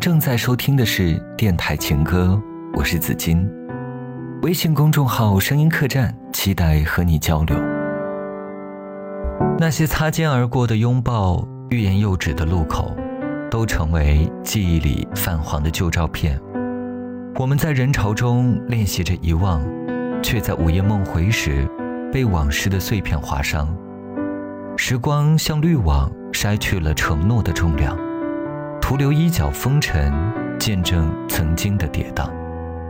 正在收听的是电台情歌，我是子金。微信公众号声音客栈，期待和你交流。那些擦肩而过的拥抱，欲言又止的路口，都成为记忆里泛黄的旧照片。我们在人潮中练习着遗忘，却在午夜梦回时被往事的碎片划伤。时光像滤网，筛去了承诺的重量，徒留衣角风尘，见证曾经的跌宕。